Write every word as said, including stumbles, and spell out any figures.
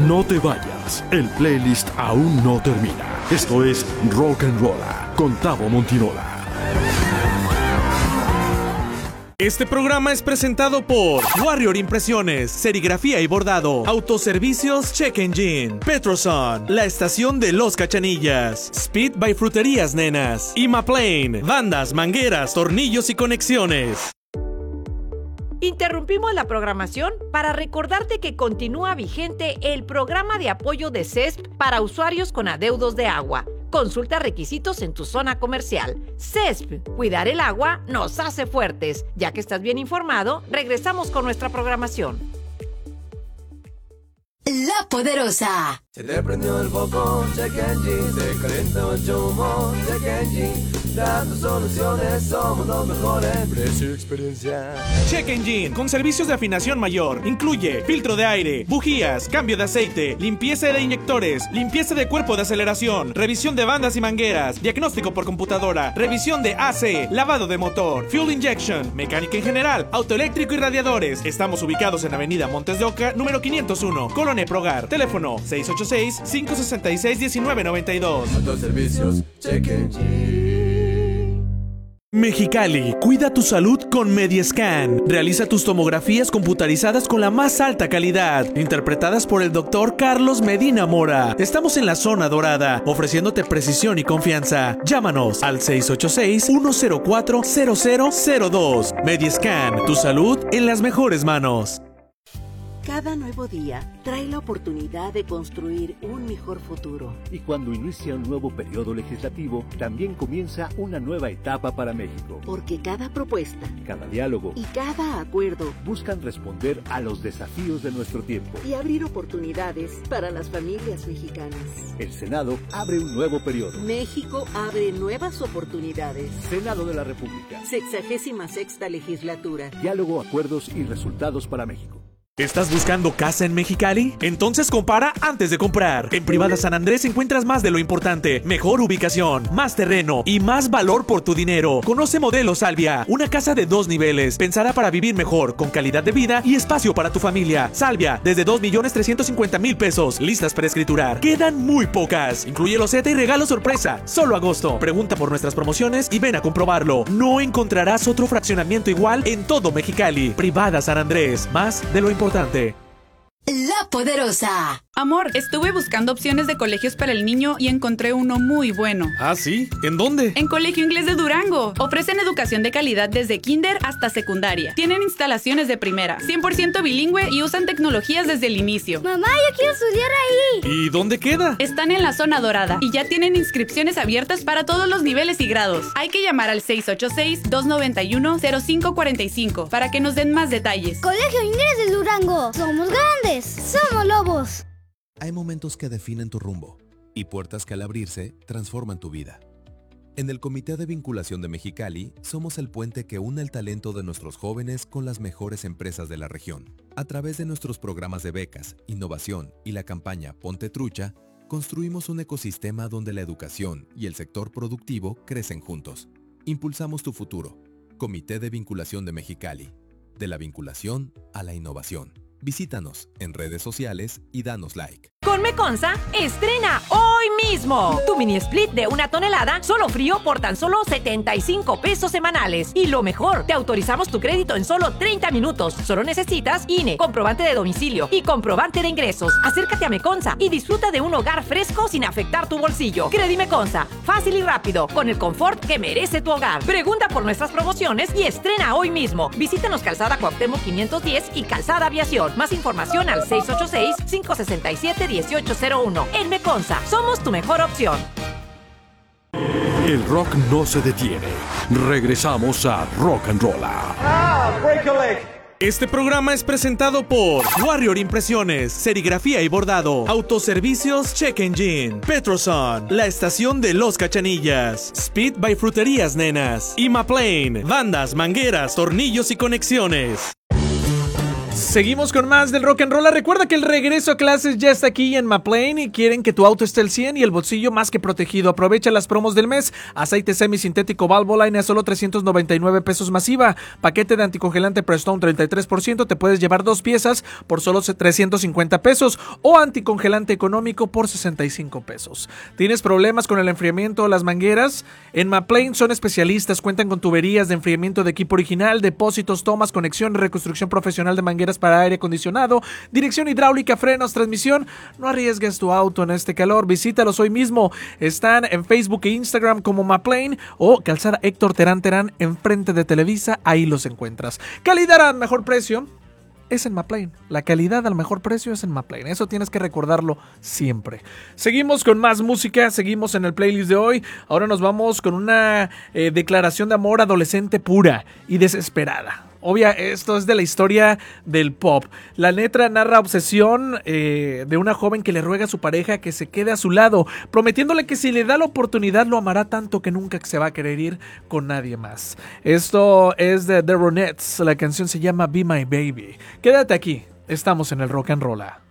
No te vayas, el playlist aún no termina. Esto es Rock and Rolla con Tavo Montinola. Este programa es presentado por Warrior Impresiones, Serigrafía y Bordado, Autoservicios Check Engine, Petroson, La Estación de Los Cachanillas, Speed by Fruterías Nenas, Imaplane, bandas, mangueras, tornillos y conexiones. Interrumpimos la programación para recordarte que continúa vigente el programa de apoyo de C E S P para usuarios con adeudos de agua. Consulta requisitos en tu zona comercial. C E S P, cuidar el agua nos hace fuertes. Ya que estás bien informado, regresamos con nuestra programación. La Poderosa. Se te prendió el foco, Check Engine. Se calentó el humo, Check Engine. Dando soluciones, somos los mejores. Precio y experiencia. Check Engine, con servicios de afinación mayor. Incluye filtro de aire, bujías, cambio de aceite, limpieza de inyectores, limpieza de cuerpo de aceleración, revisión de bandas y mangueras, diagnóstico por computadora, revisión de A C, lavado de motor, fuel injection, mecánica en general, autoeléctrico y radiadores. Estamos ubicados en Avenida Montes de Oca, número quinientos uno, Colonia Progar. Teléfono seis ocho seis, cinco seis seis, uno nueve nueve dos. Autoservicios, Check Engine. Mexicali, cuida tu salud con Mediascan. Realiza tus tomografías computarizadas con la más alta calidad, interpretadas por el doctor Carlos Medina Mora. Estamos en la zona dorada, ofreciéndote precisión y confianza. Llámanos al seis ocho seis, uno cero cuatro, cero cero cero dos. Mediascan, tu salud en las mejores manos. Cada nuevo día trae la oportunidad de construir un mejor futuro. Y cuando inicia un nuevo periodo legislativo, también comienza una nueva etapa para México. Porque cada propuesta, cada diálogo y cada acuerdo buscan responder a los desafíos de nuestro tiempo y abrir oportunidades para las familias mexicanas. El Senado abre un nuevo periodo. México abre nuevas oportunidades. Senado de la República. Sexagésima sexta legislatura. Diálogo, acuerdos y resultados para México. ¿Estás buscando casa en Mexicali? Entonces compara antes de comprar. En Privada San Andrés encuentras más de lo importante: mejor ubicación, más terreno y más valor por tu dinero. Conoce Modelo Salvia, una casa de dos niveles, pensada para vivir mejor, con calidad de vida y espacio para tu familia. Salvia, desde dos millones trescientos cincuenta mil pesos, listas para escriturar. Quedan muy pocas. Incluye loseta y regalo sorpresa. Solo agosto. Pregunta por nuestras promociones y ven a comprobarlo. No encontrarás otro fraccionamiento igual en todo Mexicali. Privada San Andrés, más de lo importante. La Poderosa. Amor, estuve buscando opciones de colegios para el niño y encontré uno muy bueno. ¿Ah, sí? ¿En dónde? En Colegio Inglés de Durango. Ofrecen educación de calidad desde kinder hasta secundaria. Tienen instalaciones de primera, cien por ciento bilingüe y usan tecnologías desde el inicio. Mamá, yo quiero estudiar ahí. ¿Y dónde queda? Están en la zona dorada y ya tienen inscripciones abiertas para todos los niveles y grados. Hay que llamar al seis ocho seis, dos nueve uno, cero cinco cuatro cinco para que nos den más detalles. Colegio Inglés de Durango. Somos grandes. Somos lobos. Hay momentos que definen tu rumbo y puertas que al abrirse transforman tu vida. En el Comité de Vinculación de Mexicali somos el puente que une el talento de nuestros jóvenes con las mejores empresas de la región. A través de nuestros programas de becas, innovación y la campaña Ponte Trucha, construimos un ecosistema donde la educación y el sector productivo crecen juntos. Impulsamos tu futuro. Comité de Vinculación de Mexicali. De la vinculación a la innovación. Visítanos en redes sociales y danos like. Con Meconza, estrena hoy mismo tu mini split de una tonelada, solo frío por tan solo setenta y cinco pesos semanales. Y lo mejor, te autorizamos tu crédito en solo treinta minutos. Solo necesitas I N E, comprobante de domicilio y comprobante de ingresos. Acércate a Meconza y disfruta de un hogar fresco sin afectar tu bolsillo. Credi Meconza, fácil y rápido, con el confort que merece tu hogar. Pregunta por nuestras promociones y estrena hoy mismo. Visítanos Calzada Cuauhtémoc quinientos diez y Calzada Aviación. Más información al seis ocho seis, cinco seis siete, uno ocho cero uno. En Meconza, somos tu mejor opción. El rock no se detiene. Regresamos a Rock and Rolla. Ah, break a leg. Este programa es presentado por Warrior Impresiones, Serigrafía y Bordado, Autoservicios Check Engine, Petroson, La Estación de Los Cachanillas, Speed by Fruterías Nenas, Imaplane, bandas, mangueras, tornillos y conexiones. Seguimos con más del rock and roll. Recuerda que el regreso a clases ya está aquí en McLean y quieren que tu auto esté al cien y el bolsillo más que protegido. Aprovecha las promos del mes. Aceite semisintético Valvoline a solo trescientos noventa y nueve pesos masiva. Paquete de anticongelante Prestone treinta y tres por ciento. Te puedes llevar dos piezas por solo trescientos cincuenta pesos o anticongelante económico por sesenta y cinco pesos. ¿Tienes problemas con el enfriamiento o las mangueras? En McLean son especialistas. Cuentan con tuberías de enfriamiento de equipo original, depósitos, tomas, conexión, reconstrucción profesional de mangueras para aire acondicionado, dirección hidráulica, frenos, transmisión. No arriesgues tu auto en este calor. Visítalos hoy mismo. Están en Facebook e Instagram como McLean o Calzada Héctor Terán Terán enfrente de Televisa. Ahí los encuentras. Calidad al mejor precio es en McLean. La calidad al mejor precio es en McLean. Eso tienes que recordarlo siempre. Seguimos con más música. Seguimos en el playlist de hoy. Ahora nos vamos con una eh, declaración de amor adolescente pura y desesperada. Obvia, esto es de la historia del pop. La letra narra obsesión eh, de una joven que le ruega a su pareja que se quede a su lado, prometiéndole que si le da la oportunidad lo amará tanto que nunca se va a querer ir con nadie más. Esto es de The Ronettes. La canción se llama Be My Baby. Quédate aquí. Estamos en el Rock and Roll.